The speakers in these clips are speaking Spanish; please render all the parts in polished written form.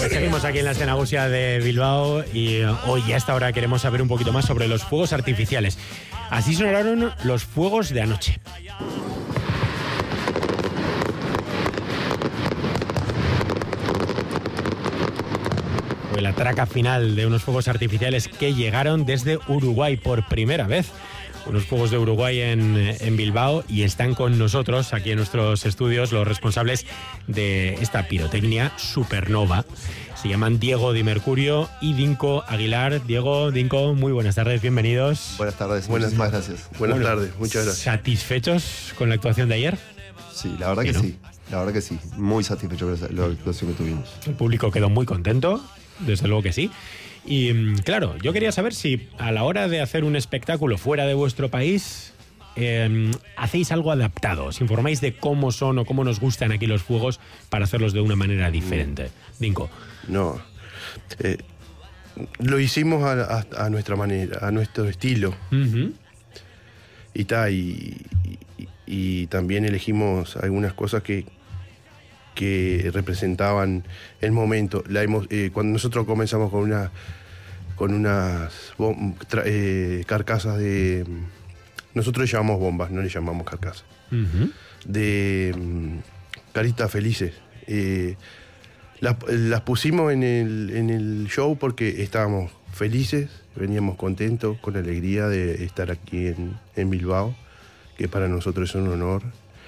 Seguimos aquí en la escena Gusia de Bilbao y hoy a esta hora queremos saber un poquito más sobre los fuegos artificiales. Así sonaron los fuegos de anoche. Fue la traca final de unos fuegos artificiales que llegaron desde Uruguay por primera vez. Unos fuegos de Uruguay en Bilbao, y están con nosotros aquí en nuestros estudios los responsables de esta pirotecnia supernova. Se llaman Diego Di Mercurio y Dinko Aguilar. Diego, Dinko, muy buenas tardes, bienvenidos. Buenas tardes, muchísimas gracias. Buenas tardes, muchas gracias. ¿Satisfechos con la actuación de ayer? Sí, la verdad que sí, la verdad que sí. Muy satisfecho con la actuación que tuvimos. El público quedó muy contento, desde luego que sí. Y claro, yo quería saber si a la hora de hacer un espectáculo fuera de vuestro país hacéis algo adaptado, os informáis de cómo son o cómo nos gustan aquí los fuegos para hacerlos de una manera diferente. Dinko. No, lo hicimos a nuestra manera, a nuestro estilo. Uh-huh. Y también elegimos algunas cosas que representaban el momento. Cuando nosotros comenzamos con unas carcasas de... Nosotros le llamamos bombas, no le llamamos carcasas. Uh-huh. De caritas felices. Las pusimos en el show porque estábamos felices, veníamos contentos, con alegría de estar aquí en Bilbao, que para nosotros es un honor.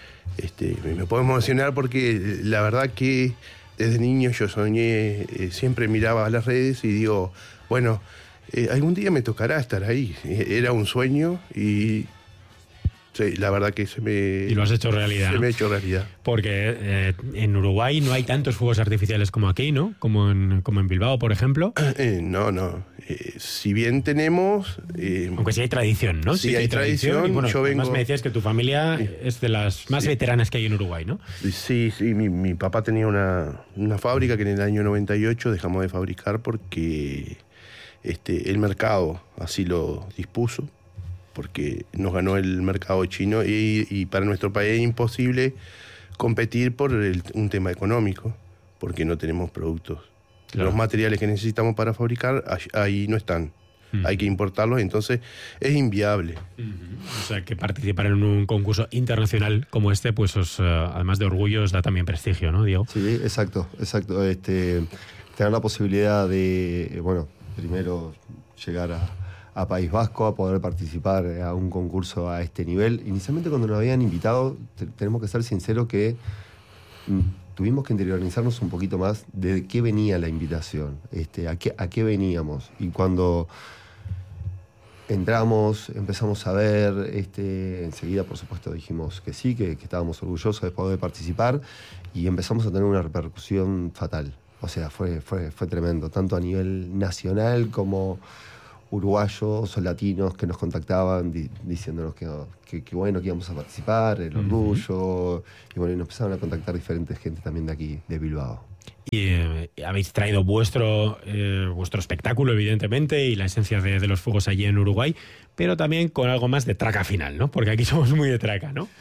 Me puedo emocionar porque la verdad que desde niño yo soñé, siempre miraba a las redes y digo, bueno, algún día me tocará estar ahí. Era un sueño y sí, la verdad que y lo has hecho realidad. Se me ha hecho realidad. Porque en Uruguay no hay tantos fuegos artificiales como aquí, ¿no? Como en Bilbao, por ejemplo. No. Si bien tenemos... aunque sí hay tradición, ¿no? Sí hay tradición. Y bueno, yo además me decías que tu familia es de las más veteranas que hay en Uruguay, ¿no? Sí. Mi papá tenía una fábrica que en el año 98 dejamos de fabricar porque el mercado así lo dispuso, porque nos ganó el mercado chino y para nuestro país es imposible competir por un tema económico, porque no tenemos productos. Claro. Los materiales que necesitamos para fabricar ahí no están. Hay que importarlos, entonces es inviable. O sea, que participar en un concurso internacional como este, pues además de orgullo, os da también prestigio, ¿no, Diego? Sí, exacto. Tener la posibilidad de, primero llegar a País Vasco, a poder participar a un concurso a este nivel. Inicialmente, cuando nos habían invitado, tenemos que ser sinceros que tuvimos que interiorizarnos un poquito más de qué venía la invitación, a qué veníamos. Y cuando entramos, empezamos a ver, enseguida, por supuesto, dijimos que sí, que estábamos orgullosos de poder participar, y empezamos a tener una repercusión fatal. O sea, fue tremendo, tanto a nivel nacional como uruguayos o latinos que nos contactaban diciéndonos que bueno, que íbamos a participar, el orgullo, y nos empezaron a contactar diferentes gente también de aquí, de Bilbao. Y habéis traído vuestro espectáculo, evidentemente, y la esencia de los fuegos allí en Uruguay, pero también con algo más de traca final, ¿no? Porque aquí somos muy de traca, ¿no?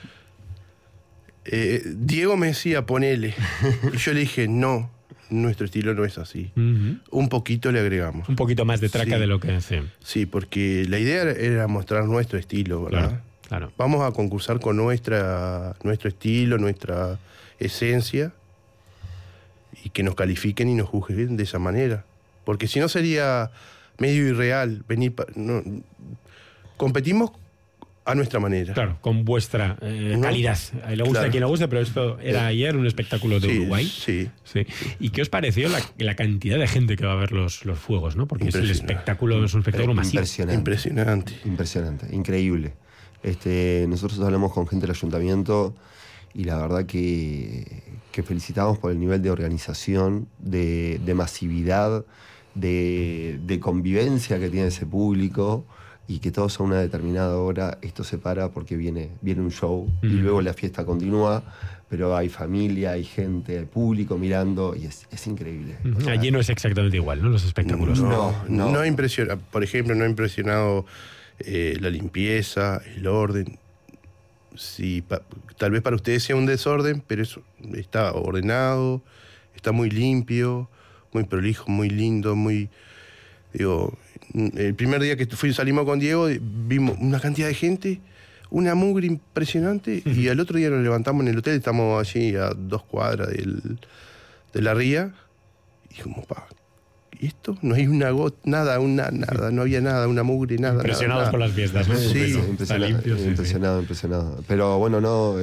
Diego me decía, ponele. Y yo le dije, no. Nuestro estilo no es así. Uh-huh. Un poquito le agregamos. Un poquito más de traca de lo que hace. Sí, porque la idea era mostrar nuestro estilo, ¿verdad? Claro. Vamos a concursar con nuestro estilo, nuestra esencia, y que nos califiquen y nos juzguen de esa manera. Porque si no sería medio irreal venir... competimos a nuestra manera. Claro, con vuestra calidad. Le gusta a quien le guste, pero esto era ayer un espectáculo de Uruguay. Sí. ¿Y qué os pareció la cantidad de gente que va a ver los fuegos, ¿no? Porque es un espectáculo masivo. Impresionante, increíble. Nosotros hablamos con gente del ayuntamiento y la verdad que felicitamos por el nivel de organización, de masividad, de convivencia que tiene ese público. Y que todos a una determinada hora esto se para porque viene un show y luego la fiesta continúa, pero hay familia, hay gente, hay público mirando y es increíble. O sea, allí no es exactamente igual, ¿no? Los espectáculos. No impresiona. Por ejemplo, no ha impresionado la limpieza, el orden. Sí, tal vez para ustedes sea un desorden, pero eso está ordenado, está muy limpio. muy prolijo, muy lindo, muy... Digo, el primer día que salimos con Diego, vimos una cantidad de gente, una mugre impresionante, y al otro día nos levantamos en el hotel, estamos allí a 2 cuadras de la ría, y como, ¿y esto? No hay una gota, nada, no había nada, una mugre, nada. Impresionados nada. con las fiestas, ¿no? Sí, impresionado. Pero bueno, no,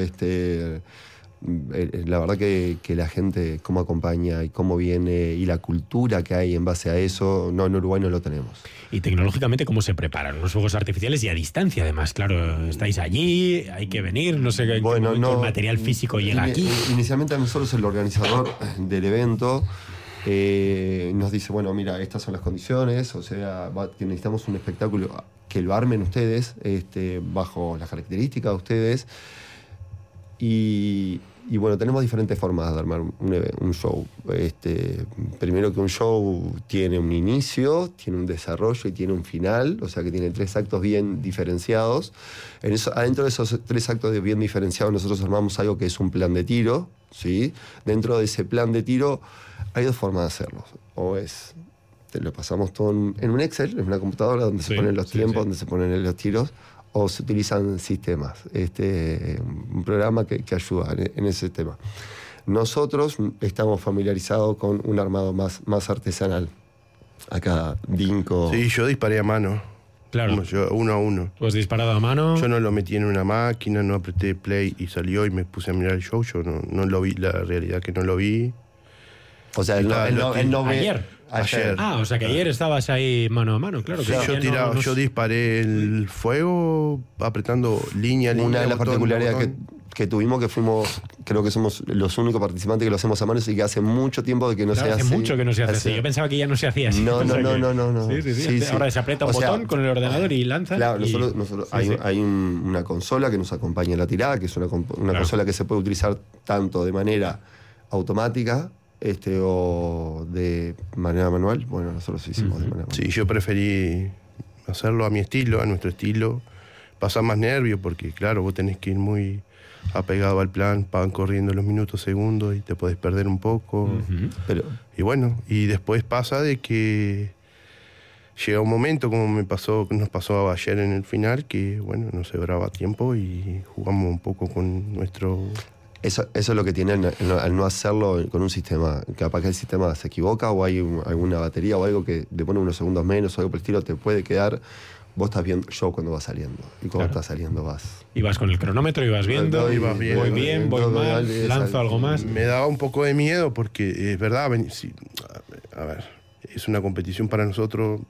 la verdad que la gente, cómo acompaña y cómo viene, y la cultura que hay en base a eso, no, en Uruguay no lo tenemos. Y tecnológicamente, ¿cómo se preparan los fuegos artificiales? Y a distancia, además, claro, estáis allí, hay que venir, no sé qué momento el material físico llega aquí. Inicialmente nosotros, el organizador del evento, nos dice, bueno, mira, estas son las condiciones, o sea, que necesitamos un espectáculo que lo armen ustedes, bajo las características de ustedes. Y bueno, tenemos diferentes formas de armar un show. Primero, que un show tiene un inicio, tiene un desarrollo y tiene un final, o sea que tiene 3 actos bien diferenciados. Adentro de esos 3 actos bien diferenciados, nosotros armamos algo que es un plan de tiro, ¿sí? Dentro de ese plan de tiro hay 2 formas de hacerlo. O te lo pasamos todo en un Excel, en una computadora donde se ponen los tiempos, donde se ponen los tiros, o se utilizan sistemas, un programa que ayuda en ese tema. Nosotros estamos familiarizados con un armado más artesanal. Acá, Dinko... Sí, yo disparé a mano. Claro. Yo, 1 a 1. ¿Tú has disparado a mano? Yo no lo metí en una máquina, no apreté play y salió y me puse a mirar el show. Yo no lo vi, la realidad que no lo vi. O sea, él no ve... Ayer. O sea que ayer estabas ahí mano a mano, claro. Que yo disparé el fuego apretando línea. Una de las particularidades que tuvimos, que fuimos, creo que somos los únicos participantes que lo hacemos a mano, y que hace mucho tiempo de que no se hace. Hace mucho que no se hace así. Yo pensaba que ya no se hacía así. No. Sí. Ahora se aprieta un botón con el ordenador y lanza. Claro, nosotros hay una consola que nos acompaña en la tirada, que es una consola que se puede utilizar tanto de manera automática, o de manera manual. Bueno, nosotros hicimos de manera manual. Sí, yo preferí hacerlo a mi estilo, a nuestro estilo. Pasar más nervios porque, claro, vos tenés que ir muy apegado al plan, van corriendo los minutos, segundos y te podés perder un poco. Y bueno, y después pasa de que llega un momento, como nos pasó ayer en el final, que bueno, nos sobraba tiempo y jugamos un poco con nuestro... Eso es lo que tiene al no hacerlo con un sistema. Capaz que el sistema se equivoca, o hay alguna batería o algo que te pone unos segundos menos o algo por el estilo, te puede quedar. Vos estás viendo el show cuando va saliendo. Y cuando está saliendo vas. Y vas con el cronómetro y vas viendo. Voy bien, voy mal, lanzo algo más. Me daba un poco de miedo porque es verdad, a ver, es una competición para nosotros.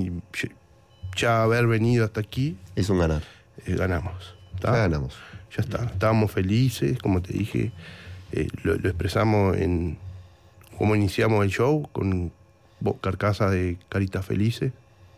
Ya haber venido hasta aquí. Es un ganar. Ganamos. Ganamos. Ya está, estábamos felices, como te dije, lo expresamos en cómo iniciamos el show, con carcasas de caritas felices.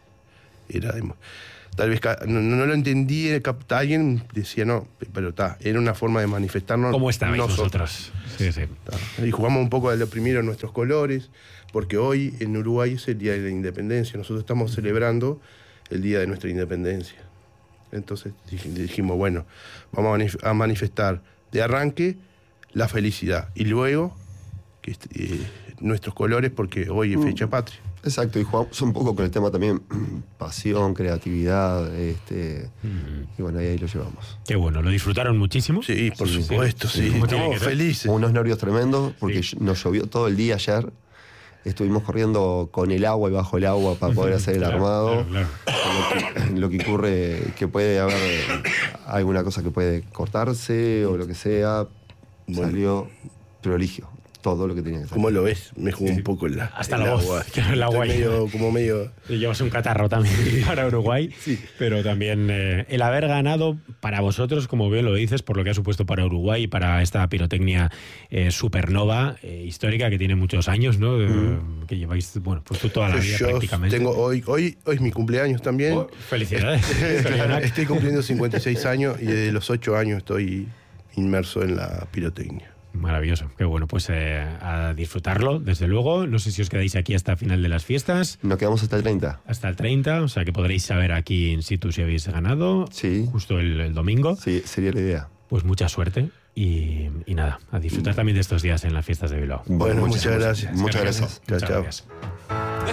Tal vez no lo entendí, alguien decía no, pero era una forma de manifestarnos. ¿Cómo estabais nosotros? Sí. Y jugamos un poco de lo primero en nuestros colores, porque hoy en Uruguay es el Día de la Independencia, nosotros estamos celebrando el Día de nuestra Independencia. Entonces dijimos, bueno, vamos a manifestar de arranque la felicidad y luego nuestros colores, porque hoy es fecha patria. Exacto, y jugamos un poco con el tema también pasión, creatividad, y bueno, ahí lo llevamos. Qué bueno, ¿lo disfrutaron muchísimo? Sí, por supuesto, sí. Estamos felices. Unos nervios tremendos, porque nos llovió todo el día ayer. Estuvimos corriendo con el agua y bajo el agua para poder hacer el armado. Claro. Lo que ocurre, que puede haber alguna cosa que puede cortarse o lo que sea. Bueno. Salió prodigio. Todo lo que tenía que salir. ¿Cómo lo ves? Me jugó un poco hasta la voz. El agua. Medio... Llevas un catarro también para Uruguay, sí. Pero también el haber ganado para vosotros, como bien lo dices, por lo que ha supuesto para Uruguay y para esta pirotecnia supernova histórica que tiene muchos años, ¿no? Que lleváis, bueno, pues tú toda la vida prácticamente. Hoy es mi cumpleaños también. Felicidades. Estoy cumpliendo 56 años y desde los 8 años estoy inmerso en la pirotecnia. Maravilloso, qué bueno, pues a disfrutarlo, desde luego. No sé si os quedáis aquí hasta el final de las fiestas. Nos quedamos hasta el 30. Hasta el 30, o sea que podréis saber aquí in situ si habéis ganado. Sí. Justo el domingo. Sí, sería la idea. Pues mucha suerte. Y nada, a disfrutar también de estos días en las fiestas de Bilbao. Bueno, muchas gracias. Muchas gracias. Chao, chao. Gracias.